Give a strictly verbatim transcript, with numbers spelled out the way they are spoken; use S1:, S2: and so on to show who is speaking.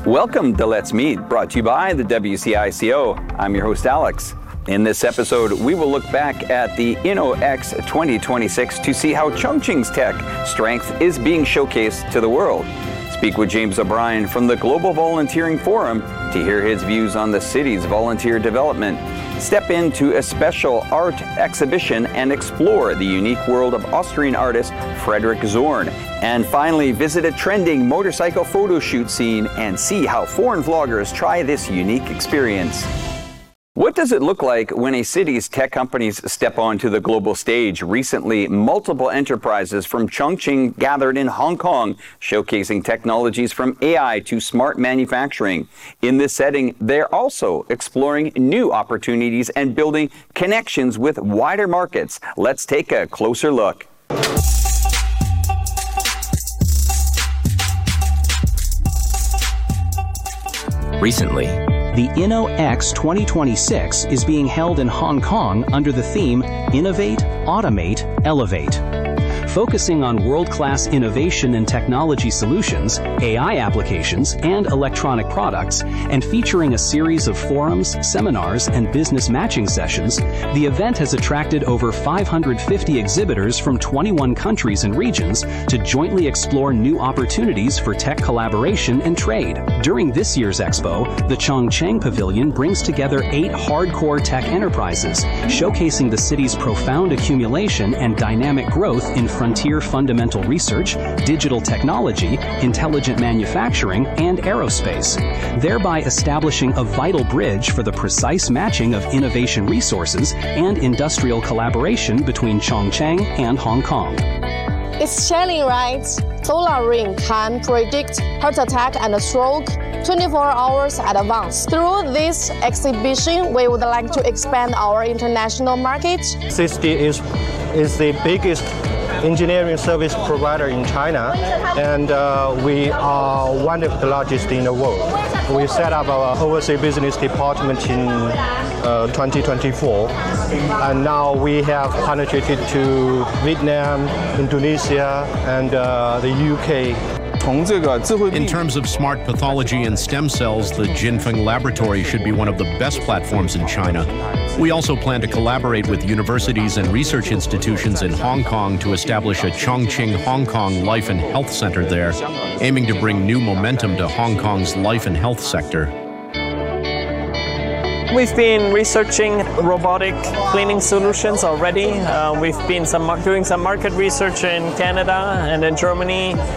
S1: Welcome to Let's Meet, brought to you by the W C I C O. I'm your host, Alex. In this episode, we will look back at the InnoX twenty twenty-six to see how Chongqing's tech strength is being showcased to the world. Speak with James O'Brien from the Global Volunteering Forum to hear his views on the city's volunteer development. Step into a special art exhibition and explore the unique world of Austrian artist Frederick Zorn. And finally, visit a trending motorcycle photo shoot scene and see how foreign vloggers try this unique experience. What does it look like when a city's tech companies step onto the global stage? Recently, multiple enterprises from Chongqing gathered in Hong Kong, showcasing technologies from A I to smart manufacturing. In this setting, they're also exploring new opportunities and building connections with wider markets. Let's take a closer look.
S2: Recently, the InnoX twenty twenty-six is being held in Hong Kong under the theme Innovate, Automate, Elevate. Focusing on world-class innovation and technology solutions, A I applications, and electronic products, and featuring a series of forums, seminars, and business matching sessions, the event has attracted over five hundred fifty exhibitors from twenty-one countries and regions to jointly explore new opportunities for tech collaboration and trade. During this year's expo, the Chongqing Pavilion brings together eight hardcore tech enterprises, showcasing the city's profound accumulation and dynamic growth in frontier fundamental research, digital technology, intelligent manufacturing, and aerospace, thereby establishing a vital bridge for the precise matching of innovation resources and industrial collaboration between Chongqing and Hong Kong.
S3: It's chilling, right? Solar Ring can predict heart attack and stroke twenty-four hours at advance. Through this exhibition, we would like to expand our international market.
S4: C I S T is, is the biggest engineering service provider in China, and uh, we are one of the largest in the world. We set up our overseas business department in uh, twenty twenty-four, and now we have penetrated to Vietnam, Indonesia, and uh, the U K.
S5: In terms of smart pathology and stem cells, the Jinfeng Laboratory should be one of the best platforms in China. We also plan to collaborate with universities and research institutions in Hong Kong to establish a Chongqing Hong Kong Life and Health Center there, aiming to bring new momentum to Hong Kong's life and health sector.
S6: We've been researching robotic cleaning solutions already. Uh, we've been some, doing some market research in Canada and in Germany.